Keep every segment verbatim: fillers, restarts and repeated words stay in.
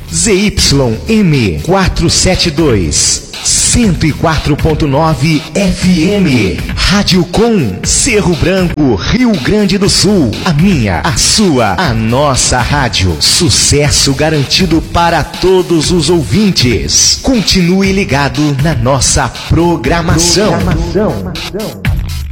Z Y M quatrocentos e setenta e dois, cento e quatro ponto nove F M. Rádio Com, Cerro Branco, Rio Grande do Sul. A minha, a sua, a nossa rádio. Sucesso garantido para todos os ouvintes. Continue ligado na nossa programação. programação.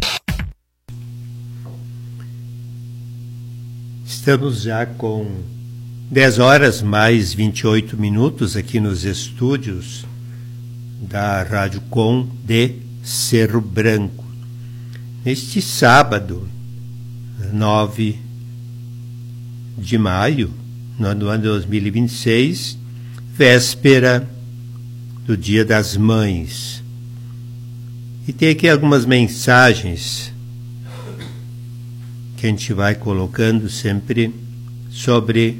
Estamos já com dez horas mais vinte e oito minutos aqui nos estúdios da Rádio Com de Cerro Branco. Neste sábado, nove de maio, no ano de dois mil e vinte e seis, véspera do Dia das Mães. E tem aqui algumas mensagens que a gente vai colocando sempre sobre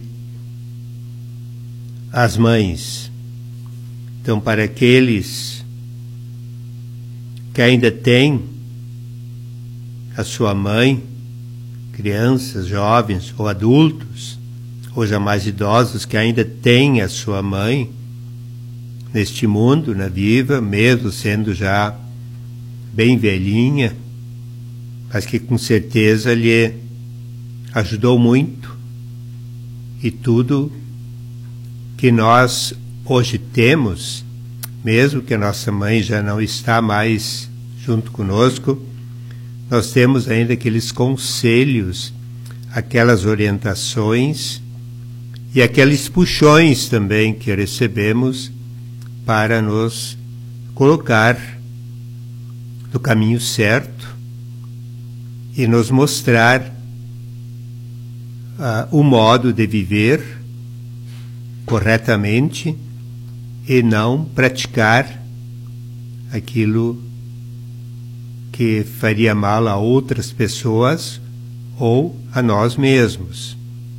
as mães. Então, para aqueles que ainda têm a sua mãe, crianças, jovens ou adultos, ou já mais idosos que ainda têm a sua mãe neste mundo, na viva, mesmo sendo já bem velhinha, mas que com certeza lhe ajudou muito, e tudo que nós hoje temos, mesmo que a nossa mãe já não está mais junto conosco, nós temos ainda aqueles conselhos, aquelas orientações e aqueles puxões também que recebemos para nos colocar no caminho certo e nos mostrar uh, o modo de viver corretamente e não praticar aquilo que faria mal a outras pessoas ou a nós mesmos.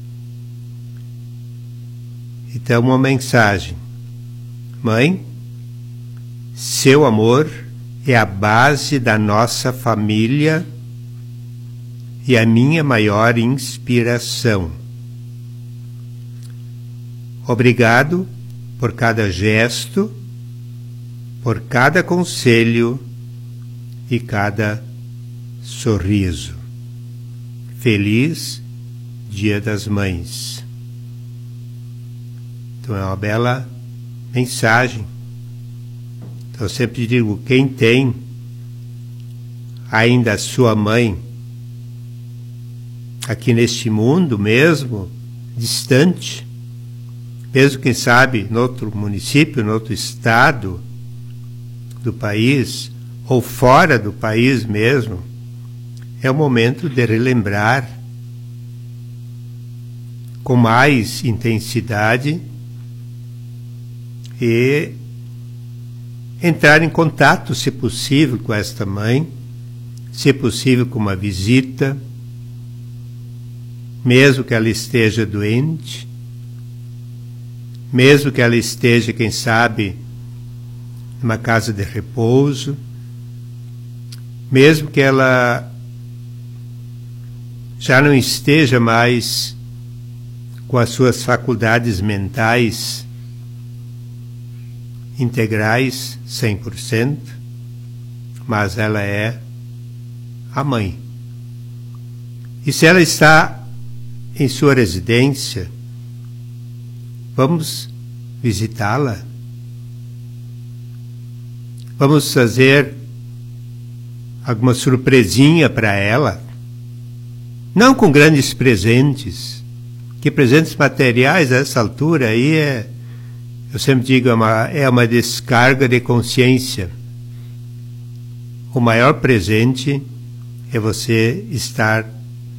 Então, uma mensagem: mãe, seu amor é a base da nossa família e a minha maior inspiração. Obrigado por cada gesto, por cada conselho e cada sorriso. Feliz Dia das Mães. Então é uma bela mensagem. Então eu sempre digo, quem tem ainda a sua mãe aqui neste mundo mesmo, distante, mesmo quem sabe em outro município, em outro estado do país, ou fora do país mesmo, é o momento de relembrar com mais intensidade e entrar em contato, se possível, com esta mãe, se possível com uma visita, mesmo que ela esteja doente, mesmo que ela esteja, quem sabe, numa casa de repouso, mesmo que ela já não esteja mais com as suas faculdades mentais integrais, cem por cento, mas ela é a mãe. E se ela está em sua residência, vamos visitá-la, vamos fazer alguma surpresinha para ela, não com grandes presentes, que presentes materiais a essa altura aí é, eu sempre digo, é uma, é uma descarga de consciência. O maior presente é você estar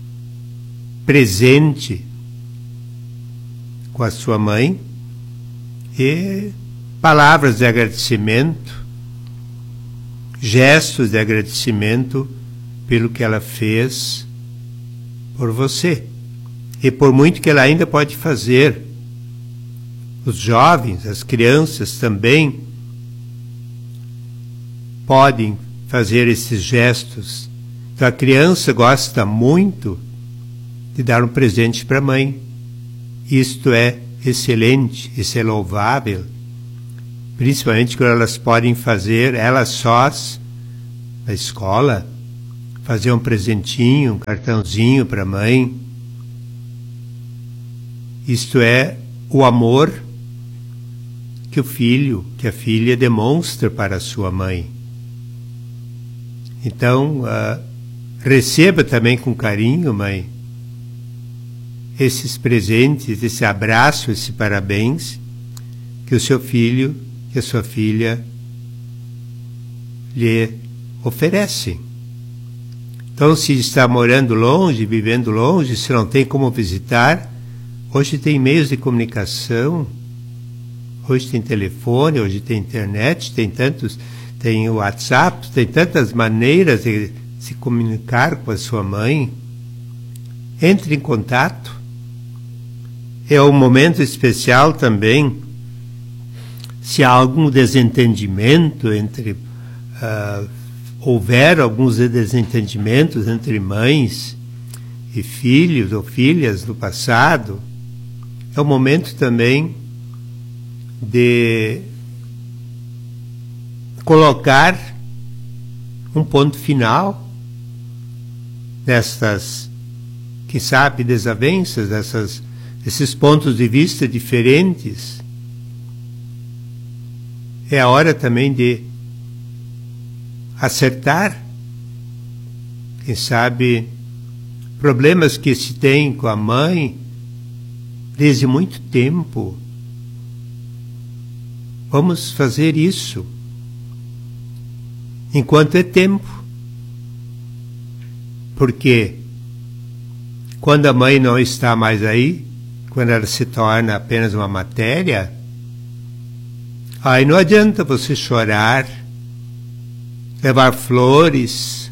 presente com a sua mãe e palavras de agradecimento, gestos de agradecimento pelo que ela fez por você e por muito que ela ainda pode fazer. Os jovens, as crianças também podem fazer esses gestos. Então a criança gosta muito de dar um presente para a mãe. Isto é excelente, isso é louvável, principalmente quando elas podem fazer, elas sós, na escola, fazer um presentinho, um cartãozinho para a mãe. Isto é o amor que o filho, que a filha demonstra para a sua mãe. Então, uh, receba também com carinho, mãe, esses presentes, esse abraço, esse parabéns que o seu filho, que a sua filha lhe oferecem. Então, se está morando longe, vivendo longe, se não tem como visitar, hoje tem meios de comunicação, hoje tem telefone, hoje tem internet, tem tantos, tem o WhatsApp, tem tantas maneiras de se comunicar com a sua mãe. Entre em contato. É um momento especial também, se há algum desentendimento entre, uh, houver alguns desentendimentos entre mães e filhos ou filhas do passado, é o momento também de colocar um ponto final nestas, quem sabe, desavenças, dessas, esses pontos de vista diferentes. É a hora também de acertar, quem sabe, problemas que se tem com a mãe desde muito tempo. Vamos fazer isso enquanto é tempo. Porque quando a mãe não está mais aí, quando ela se torna apenas uma matéria, aí não adianta você chorar, levar flores,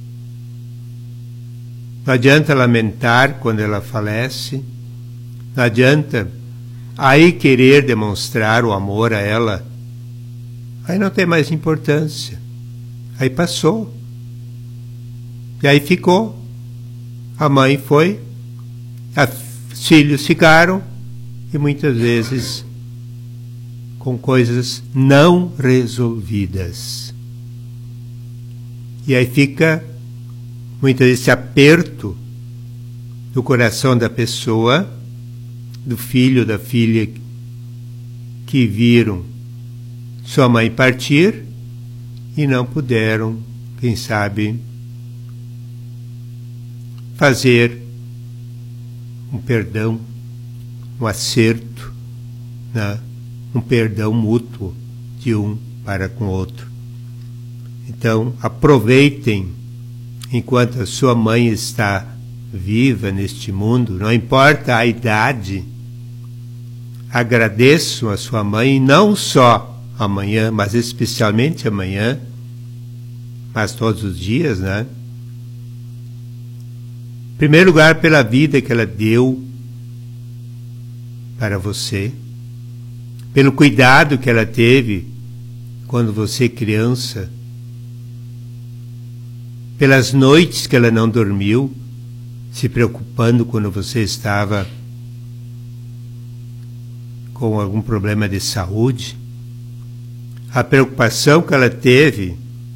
não adianta lamentar quando ela falece, não adianta aí querer demonstrar o amor a ela, aí não tem mais importância, aí passou, e aí ficou, a mãe foi, os filhos ficaram, e muitas vezes com coisas não resolvidas. E aí fica muitas vezes esse aperto do coração da pessoa, do filho, da filha, que viram sua mãe partir e não puderam, quem sabe, fazer um perdão, um acerto, né? Um perdão mútuo de um para com o outro. Então, aproveitem enquanto a sua mãe está viva neste mundo, não importa a idade, agradeçam a sua mãe, não só amanhã, mas especialmente amanhã, mas todos os dias, né? Em primeiro lugar, pela vida que ela deu para você, pelo cuidado que ela teve quando você criança, pelas noites que ela não dormiu, se preocupando quando você estava com algum problema de saúde, a preocupação que ela teve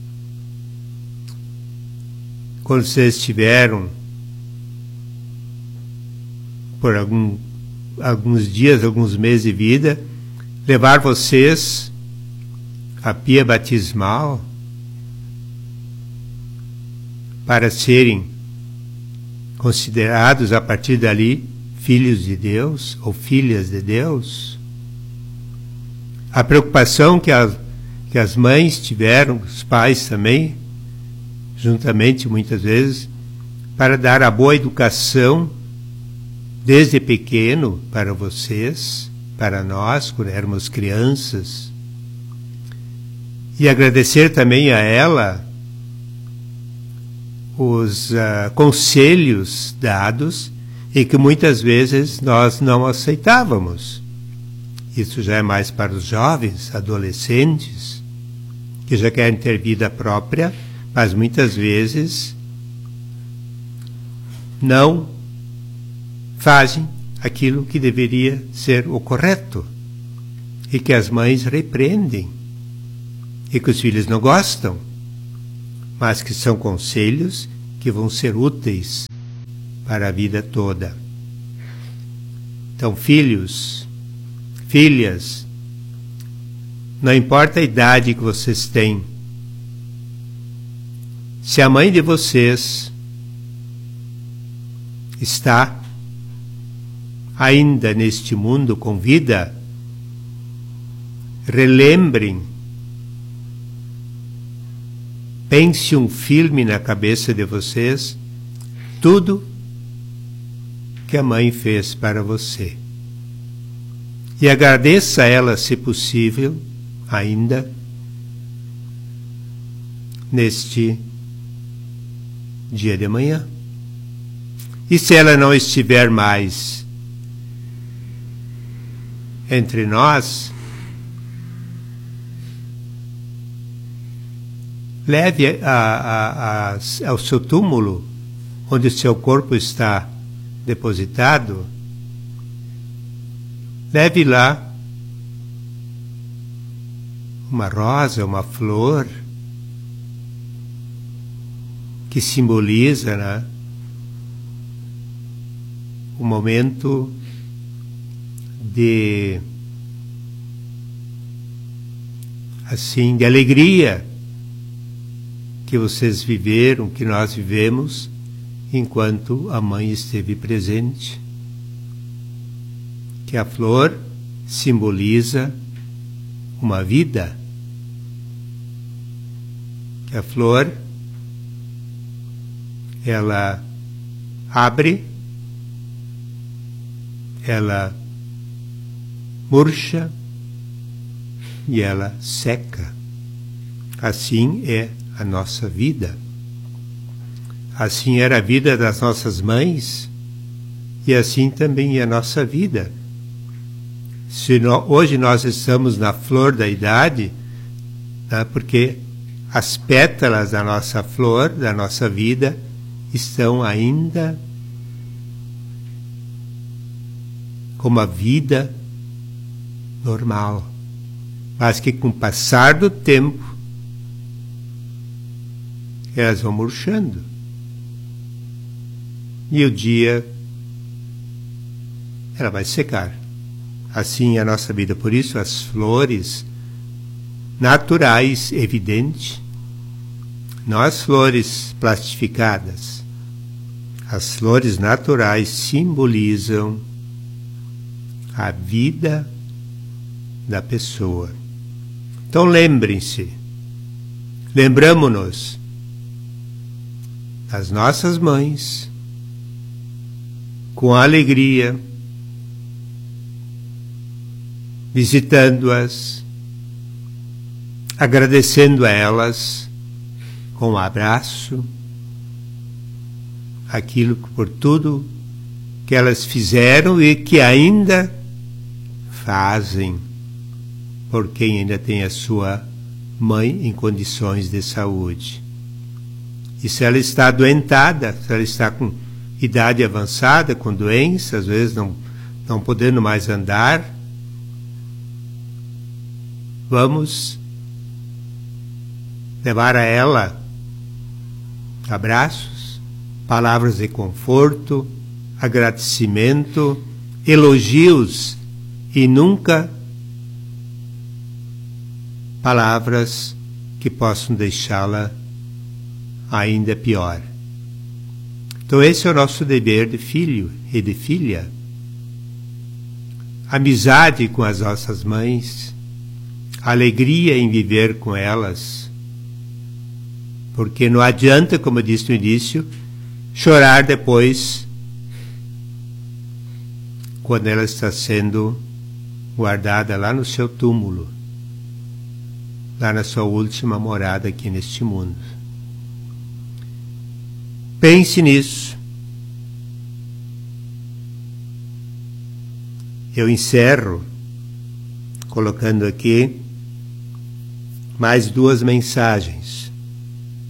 quando vocês tiveram por algum, alguns dias, alguns meses de vida, levar vocês à pia batismal para serem considerados a partir dali filhos de Deus ou filhas de Deus. A preocupação que, a, que as mães tiveram, os pais também, juntamente muitas vezes, para dar a boa educação desde pequeno para vocês, para nós, quando éramos crianças. E agradecer também a ela os uh, conselhos dados e que muitas vezes nós não aceitávamos. Isso já é mais para os jovens, adolescentes, que já querem ter vida própria, mas muitas vezes não fazem aquilo que deveria ser o correto, e que as mães repreendem, e que os filhos não gostam, mas que são conselhos que vão ser úteis para a vida toda. Então, filhos, filhas, não importa a idade que vocês têm, se a mãe de vocês está ainda neste mundo com vida, relembrem, pense um filme na cabeça de vocês, tudo que a mãe fez para você. E agradeça a ela, se possível, ainda neste dia de manhã. E se ela não estiver mais entre nós, leve a, a, a, ao seu túmulo, onde o seu corpo está depositado, leve lá uma rosa, uma flor, que simboliza, né, o momento de, assim, de alegria que vocês viveram, que nós vivemos, enquanto a mãe esteve presente. Que a flor simboliza uma vida, que a flor, ela abre, ela murcha e ela seca. Assim é a nossa vida. Assim era a vida das nossas mães, e assim também é a nossa vida. Se no, hoje nós estamos na flor da idade, né, porque as pétalas da nossa flor, da nossa vida, estão ainda como a vida normal, mas que com o passar do tempo elas vão murchando. E o dia ela vai secar. Assim é a nossa vida. Por isso as flores naturais, evidente, não as flores plastificadas. As flores naturais simbolizam a vida da pessoa. Então lembrem-se, lembramo-nos das nossas mães, com alegria, visitando-as, agradecendo a elas com um abraço, aquilo por tudo que elas fizeram e que ainda fazem, por quem ainda tem a sua mãe em condições de saúde. E se ela está adoentada, se ela está com idade avançada, com doença, às vezes não, não podendo mais andar, vamos levar a ela abraços, palavras de conforto, agradecimento, elogios e nunca palavras que possam deixá-la ainda pior. Então esse é o nosso dever de filho e de filha. Amizade com as nossas mães, alegria em viver com elas, porque não adianta, como eu disse no início, chorar depois, quando ela está sendo guardada lá no seu túmulo, lá na sua última morada aqui neste mundo. Pense nisso. Eu encerro colocando aqui mais duas mensagens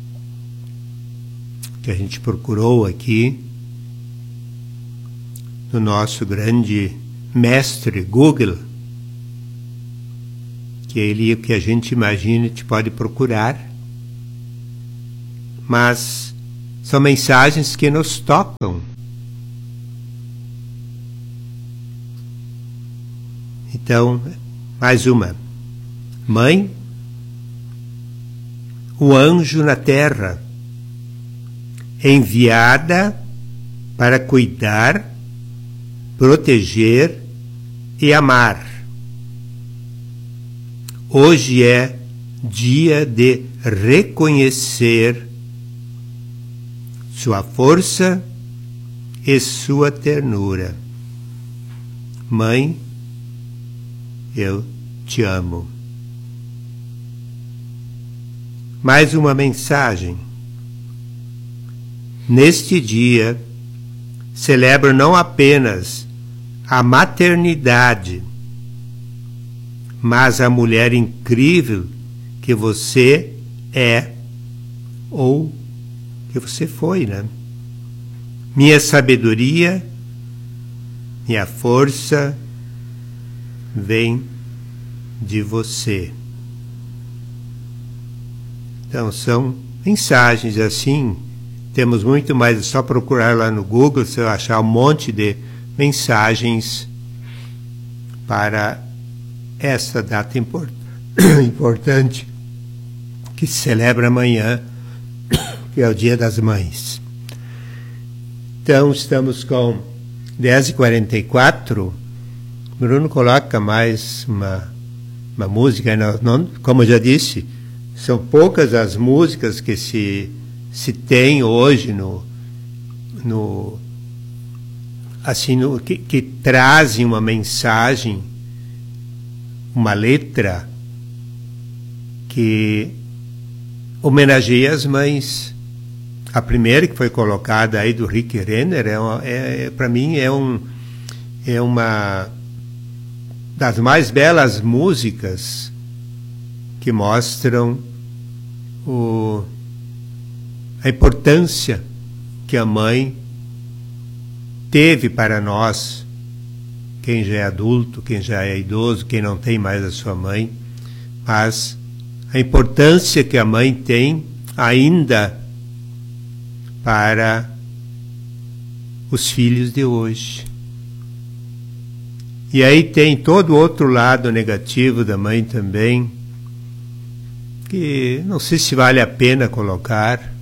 que a gente procurou aqui do nosso grande mestre Google, que ele, o que a gente imagina, te pode procurar, mas são mensagens que nos tocam. Então, mais uma. Mãe, o anjo na terra, enviada para cuidar, proteger e amar. Hoje é dia de reconhecer sua força e sua ternura. Mãe, eu te amo. Mais uma mensagem. Neste dia, celebro não apenas a maternidade, mas a mulher incrível que você é ou que você foi, né? Minha sabedoria, minha força vem de você. Então são mensagens assim. Temos muito mais, é só procurar lá no Google, você vai achar um monte de mensagens para essa data import importante que se celebra amanhã, que é o Dia das Mães. Então, estamos com dez e quarenta e quatro. Bruno coloca mais uma, uma música. Não, não, como eu já disse, são poucas as músicas que se, se tem hoje no, no, assim, no, que, que trazem uma mensagem, uma letra que homenageia as mães. A primeira que foi colocada aí do Rick Renner é, é, é para mim é um é uma das mais belas músicas que mostram o, a importância que a mãe teve para nós, quem já é adulto, quem já é idoso, quem não tem mais a sua mãe, mas a importância que a mãe tem ainda para os filhos de hoje. E aí tem todo o outro lado negativo da mãe também, que não sei se vale a pena colocar.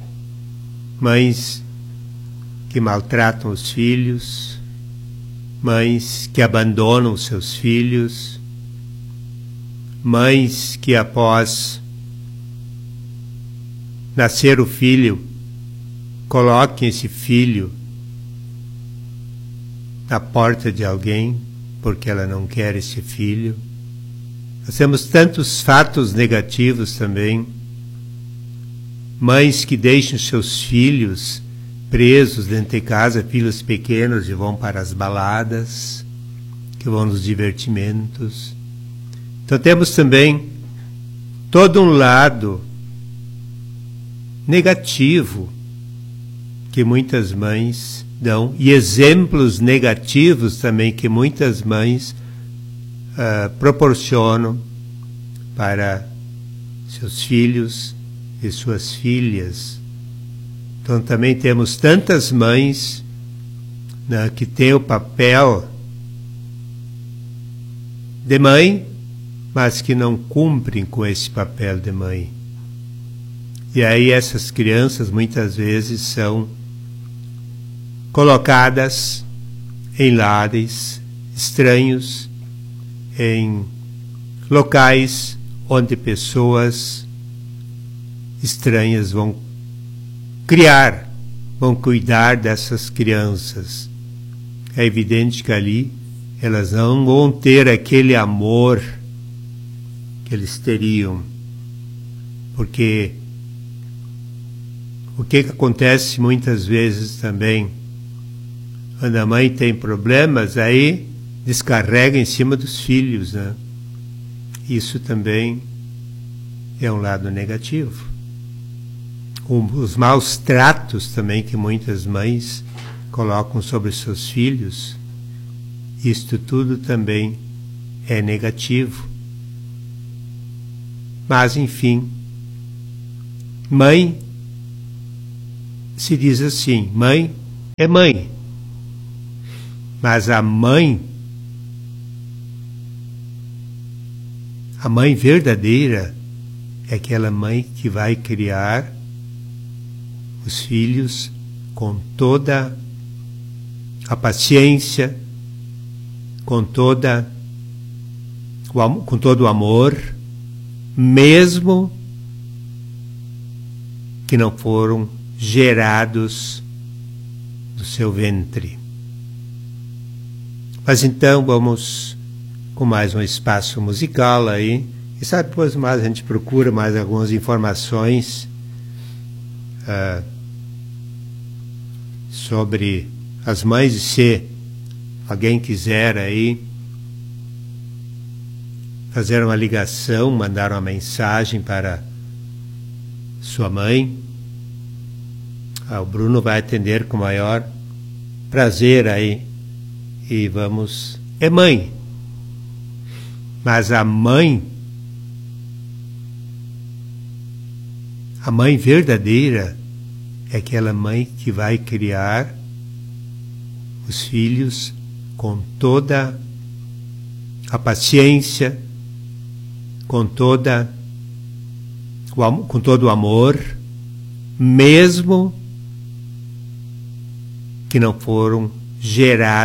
Mães que maltratam os filhos, mães que abandonam seus filhos, mães que após nascer o filho, coloquem esse filho na porta de alguém porque ela não quer esse filho. Nós temos tantos fatos negativos também. Mães que deixam seus filhos presos dentro de casa, filhos pequenos, e vão para as baladas, que vão nos divertimentos. Então temos também todo um lado negativo que muitas mães dão, e exemplos negativos também que muitas mães uh, proporcionam para seus filhos e suas filhas. Então também temos tantas mães, né, que têm o papel de mãe, mas que não cumprem com esse papel de mãe. E aí essas crianças muitas vezes são colocadas em lares estranhos, em locais onde pessoas estranhas vão criar, vão cuidar dessas crianças. É evidente que ali elas não vão ter aquele amor que eles teriam, porque o que, que acontece muitas vezes também, quando a mãe tem problemas, aí descarrega em cima dos filhos, né? Isso também é um lado negativo. Um, os maus tratos também que muitas mães colocam sobre seus filhos, isto tudo também é negativo. Mas, enfim, mãe, se diz assim, mãe é mãe. Mas a mãe, a mãe verdadeira, é aquela mãe que vai criar os filhos com toda a paciência, com toda com todo o amor, mesmo que não foram gerados do seu ventre. Mas então vamos com mais um espaço musical aí, e sabe, depois mais a gente procura mais algumas informações uh, sobre as mães, e se alguém quiser aí fazer uma ligação, mandar uma mensagem para sua mãe, ah, o Bruno vai atender com o maior prazer aí, e vamos... É mãe, mas a mãe, a mãe verdadeira, é aquela mãe que vai criar os filhos com toda a paciência, com toda com todo o amor, mesmo que não foram gerados